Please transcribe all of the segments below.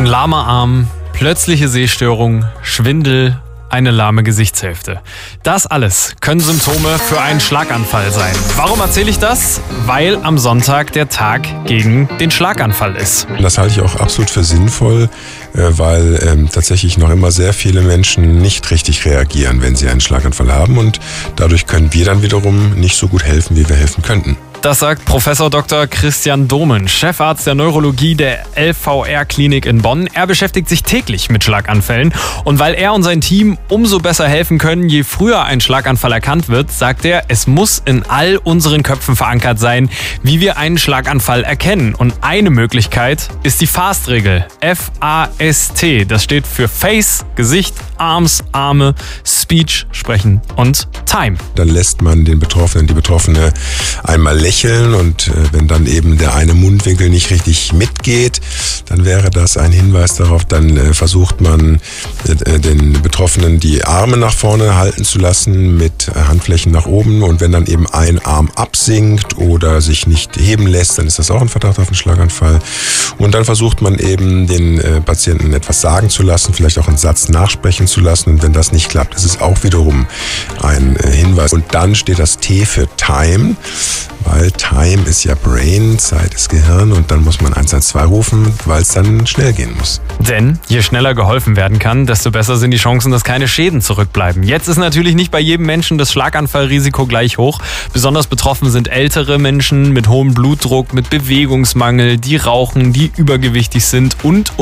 Ein lahmer Arm, plötzliche Sehstörung, Schwindel, eine lahme Gesichtshälfte. Das alles können Symptome für einen Schlaganfall sein. Warum erzähle ich das? Weil am Sonntag der Tag gegen den Schlaganfall ist. Das halte ich auch absolut für sinnvoll, weil tatsächlich noch immer sehr viele Menschen nicht richtig reagieren, wenn sie einen Schlaganfall haben. Und dadurch können wir dann wiederum nicht so gut helfen, wie wir helfen könnten. Das sagt Professor Dr. Christian Domen, Chefarzt der Neurologie der LVR-Klinik in Bonn. Er beschäftigt sich täglich mit Schlaganfällen. Und weil er und sein Team umso besser helfen können, je früher ein Schlaganfall erkannt wird, sagt er, es muss in all unseren Köpfen verankert sein, wie wir einen Schlaganfall erkennen. Und eine Möglichkeit ist die FAST-Regel. F-A-S-T. Das steht für Face, Gesicht, Arms, Arme, Speech, Sprechen und Time. Dann lässt man den Betroffenen, die Betroffene einmal lächeln und wenn dann eben der eine Mundwinkel nicht richtig mitgeht, dann wäre das ein Hinweis darauf, dann versucht man den Betroffenen die Arme nach vorne halten zu lassen mit Handflächen nach oben und wenn dann eben ein Arm absinkt oder sich nicht heben lässt, dann ist das auch ein Verdacht auf einen Schlaganfall. Und dann versucht man eben den Patienten etwas sagen zu lassen, vielleicht auch einen Satz nachsprechen zu lassen und wenn das nicht klappt, ist es auch wiederum ein Hinweis. Und dann steht das T für Time, weil Time ist ja Brain, Zeit ist Gehirn und dann muss man 112 rufen, weil es dann schnell gehen muss. Denn je schneller geholfen werden kann, desto besser sind die Chancen, dass keine Schäden zurückbleiben. Jetzt ist natürlich nicht bei jedem Menschen das Schlaganfallrisiko gleich hoch. Besonders betroffen sind ältere Menschen mit hohem Blutdruck, mit Bewegungsmangel, die rauchen, die übergewichtig sind und.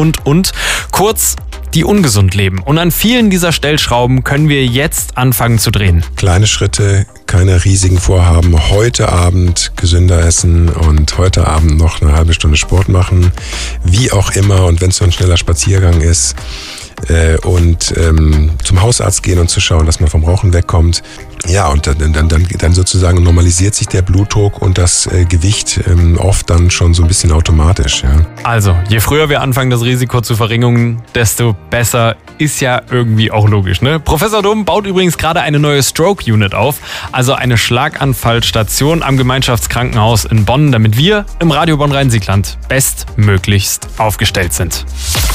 Kurz, die ungesund leben. Und an vielen dieser Stellschrauben können wir jetzt anfangen zu drehen. Kleine Schritte, keine riesigen Vorhaben. Heute Abend gesünder essen und heute Abend noch eine halbe Stunde Sport machen. Wie auch immer. Und wenn es so ein schneller Spaziergang ist und zum Hausarzt gehen und zu schauen, dass man vom Rauchen wegkommt. Ja, und dann sozusagen normalisiert sich der Blutdruck und das Gewicht oft dann schon so ein bisschen automatisch. Ja. Also, je früher wir anfangen, das Risiko zu verringern, desto besser. Ist ja irgendwie auch logisch, ne? Professor Dom baut übrigens gerade eine neue Stroke-Unit auf, also eine Schlaganfallstation am Gemeinschaftskrankenhaus in Bonn, damit wir im Radio Bonn-Rhein-Sieg-Land bestmöglichst aufgestellt sind.